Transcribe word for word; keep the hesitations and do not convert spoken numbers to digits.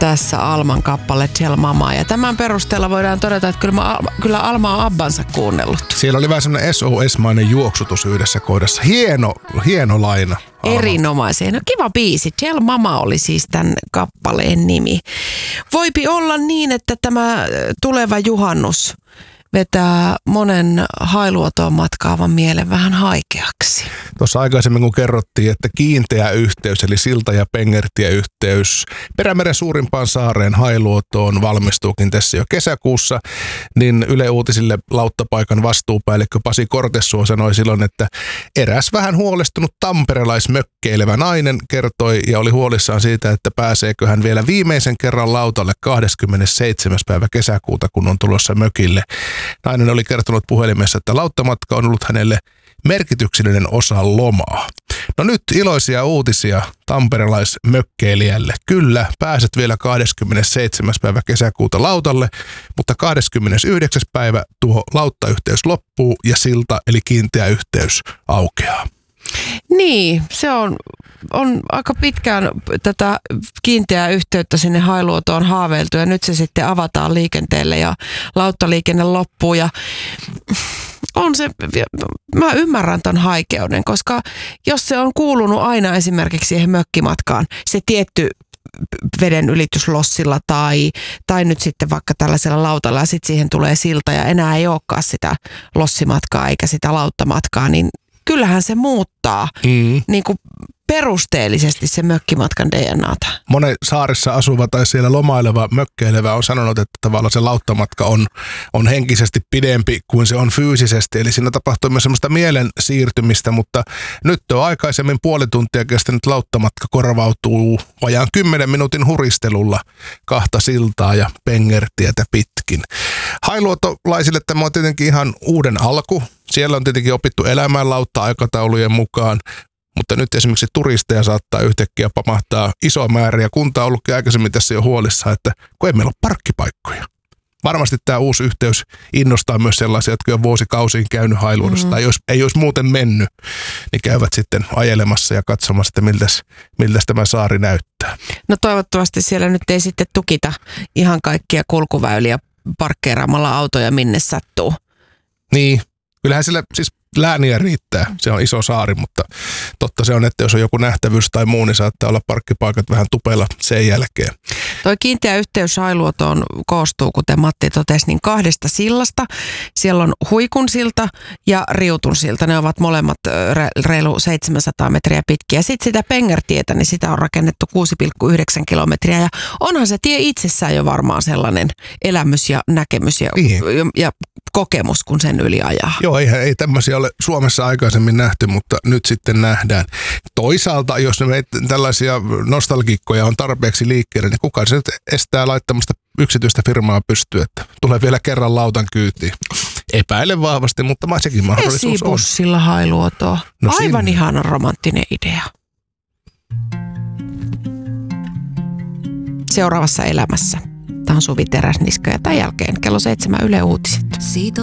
tässä Alman kappale Tell Mama. Ja tämän perusteella voidaan todeta, että kyllä, mä, kyllä Alma on Abbansa kuunnellut. Siellä oli vähän semmoinen S O S-mainen juoksutus yhdessä kohdassa. Hieno, hieno laina. Alma. Erinomaisen. No kiva biisi. Tell Mama oli siis tämän kappaleen nimi. Voipi olla niin, että tämä tuleva juhannus vetää monen Hailuotoon matkaavan mielen vähän haikeaksi. Tuossa aikaisemmin kun kerrottiin, että kiinteä yhteys eli silta- ja pengertieyhteys Perämeren suurimpaan saareen Hailuotoon valmistuukin tässä jo kesäkuussa, niin Yle Uutisille lauttapaikan vastuupäällikkö Pasi Kortesuo sanoi silloin, että eräs vähän huolestunut tamperelaismökkeilevä nainen kertoi ja oli huolissaan siitä, että pääseekö hän vielä viimeisen kerran lautalle kahdeskymmenesseitsemäs päivä kesäkuuta, kun on tulossa mökille. Nainen oli kertonut puhelimessa, että lauttamatka on ollut hänelle merkityksellinen osa lomaa. No nyt iloisia uutisia tamperelaismökkeilijälle. Kyllä, pääset vielä kahdeskymmenesseitsemäs päivä kesäkuuta lautalle, mutta kahdeskymmenesyhdeksäs päivä tuo lauttayhteys loppuu ja silta eli kiinteä yhteys aukeaa. Niin, se on, on aika pitkään tätä kiinteää yhteyttä sinne Hailuotoon haaveiltu ja nyt se sitten avataan liikenteelle ja lauttaliikenne loppuu ja on se, mä ymmärrän ton haikeuden, koska jos se on kuulunut aina esimerkiksi siihen mökkimatkaan, se tietty veden ylityslossilla tai, tai nyt sitten vaikka tällaisella lautalla ja sitten siihen tulee silta ja enää ei olekaan sitä lossimatkaa eikä sitä lauttamatkaa, niin kyllähän se muuttaa mm. niin kuin perusteellisesti se mökkimatkan D N A:ta. Monen saarissa asuva tai siellä lomaileva, mökkeilevä on sanonut, että tavallaan se lauttamatka on, on henkisesti pidempi kuin se on fyysisesti. Eli siinä tapahtuu myös semmoista mielen siirtymistä, mutta nyt on aikaisemmin puoli tuntia kestänyt lauttamatka korvautuu vajaan kymmenen minuutin huristelulla kahta siltaa ja pengertietä pitkin. Hailuotolaisille tämä on tietenkin ihan uuden alku. Siellä on tietenkin opittu elämään lautta-aikataulujen mukaan. Mutta nyt esimerkiksi turisteja saattaa yhtäkkiä pamahtaa iso määrä ja kunta on ollutkin aikaisemmin tässä jo huolissa, että kun ei meillä ole parkkipaikkoja. Varmasti tämä uusi yhteys innostaa myös sellaisia, jotka on vuosikausiin käynyt Hailuodossa mm-hmm. tai jos ei olisi muuten mennyt, niin käyvät sitten ajelemassa ja katsomassa, että miltäs, miltäs tämä saari näyttää. No toivottavasti siellä nyt ei sitten tukita ihan kaikkia kulkuväyliä parkkeeraamalla autoja minne sattuu. Niin, kyllähän sillä siis lääniä riittää. Se on iso saari, mutta totta se on, että jos on joku nähtävyys tai muu, niin saattaa olla parkkipaikat vähän tupella sen jälkeen. Toi kiinteä yhteys Hailuotoon koostuu, kuten Matti totesi, niin kahdesta sillasta. Siellä on Huikun silta ja Riutun silta. Ne ovat molemmat reilu seitsemänsataa metriä pitkiä. Sitten sitä Pengertietä, niin sitä on rakennettu kuusi pilkku yhdeksän kilometriä. Ja onhan se tie itsessään jo varmaan sellainen elämys ja näkemys ja, ja kokemus, kun sen yli ajaa. Joo, ei, ei tämmöisiä ole Suomessa aikaisemmin nähty, mutta nyt sitten nähdään. Toisaalta, jos ne tällaisia nostalgikkoja on tarpeeksi liikkeelle, niin kukaan se nyt estää laittamasta yksityistä firmaa pystyyn, että tulee vielä kerran lautan kyytiin. Epäilen vahvasti, mutta sekin mahdollisuus on. Esibussilla Hailuotoa. No aivan sinne. Ihana romanttinen idea. Seuraavassa elämässä. Tämä on Suvi Teräsniska ja tämän jälkeen kello seitsemän Yle Uutiset.